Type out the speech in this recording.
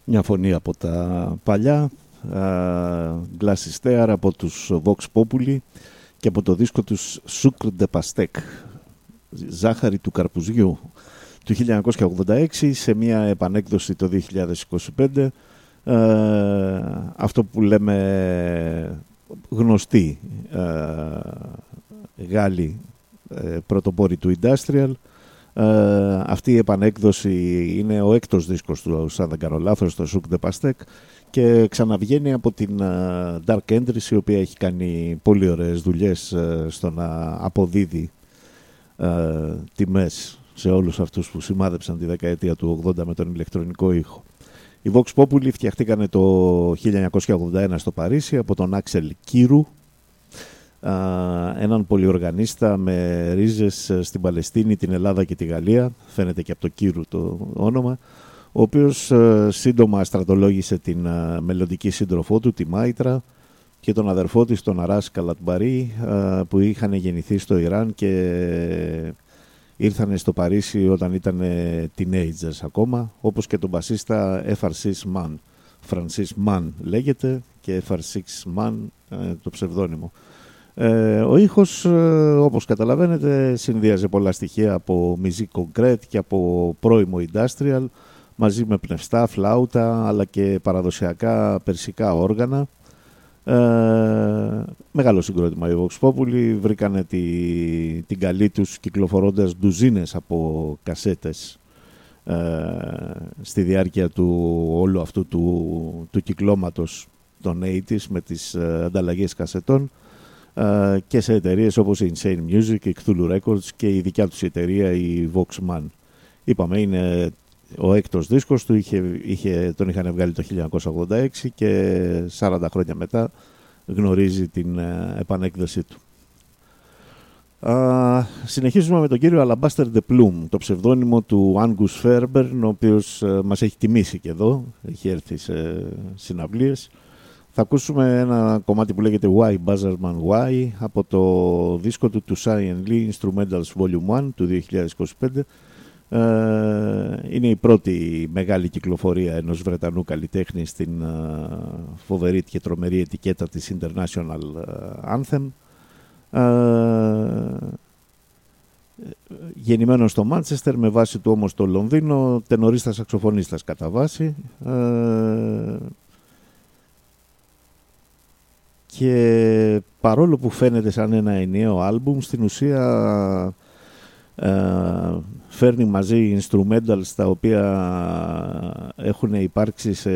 Μια φωνή από τα παλιά, Glasses Tear από τους Vox Populi και από το δίσκο τους Sucre de Pastèque, ζάχαρη του καρπουζιού, του 1986, σε μια επανέκδοση το 2025, αυτό που λέμε γνωστοί Γάλλοι πρωτοπόροι του Industrial. Αυτή η επανέκδοση είναι ο έκτος δίσκος του, σαν δεν κάνω λάθος, το Sucre de Pastèque, και ξαναβγαίνει από την Dark Entries, η οποία έχει κάνει πολύ ωραίες δουλειές στο να αποδίδει τιμές σε όλους αυτούς που σημάδεψαν τη δεκαετία του 80 με τον ηλεκτρονικό ήχο. Οι Vox Populi φτιαχτήκανε το 1981 στο Παρίσι από τον Άξελ Κύρου, έναν πολυοργανίστα με ρίζες στην Παλαιστίνη, την Ελλάδα και τη Γαλλία, φαίνεται και από το Κύρου το όνομα, ο οποίος σύντομα στρατολόγησε την μελλοντική σύντροφό του, τη Μάιτρα, και τον αδερφό της, τον Αράς Καλατμπαρί, που είχαν γεννηθεί στο Ιράν και ήρθαν στο Παρίσι όταν ήταν teenagers ακόμα, όπως και τον μπασίστα FR6 Man. Francis Mann λέγεται, και FR6 Man το ψευδόνυμο. Ο ήχος, όπως καταλαβαίνετε, συνδυάζει πολλά στοιχεία από musique concrète και από πρώιμο industrial, μαζί με πνευστά, φλάουτα, αλλά και παραδοσιακά περσικά όργανα. Μεγάλο συγκρότημα οι Vox Populi, βρήκανε την καλή τους κυκλοφορώντας ντουζίνες από κασέτες στη διάρκεια του όλου αυτού του κυκλώματος των 80's με τις ανταλλαγές κασετών, και σε εταιρείες όπως η Insane Music, η Cthulhu Records και η δικιά τους εταιρεία, η Voxman. Είπαμε, είναι ο έκτος δίσκος του, τον είχαν βγάλει το 1986 και 40 χρόνια μετά γνωρίζει την επανέκδοσή του. Συνεχίζουμε με τον κύριο Alabaster de Plume, το ψευδόνυμο του Angus Fairbairn, ο οποίος μας έχει τιμήσει και εδώ, έχει έρθει σε συναυλίες. Θα ακούσουμε ένα κομμάτι που λέγεται Why Buzzerman Why από το δίσκο του Cyan Lee Instrumentals Volume 1 του 2025. Είναι η πρώτη μεγάλη κυκλοφορία ενός Βρετανού καλλιτέχνη στην φοβερή και τρομερή ετικέτα της International Anthem. Γεννημένος στο Μάντσεστερ, με βάση του όμως το Λονδίνο, τενορίστας σαξοφωνίστας κατά βάση, και παρόλο που φαίνεται σαν ένα ενιαίο άλμπουμ, στην ουσία φέρνει μαζί instrumentals τα οποία έχουν υπάρξει σε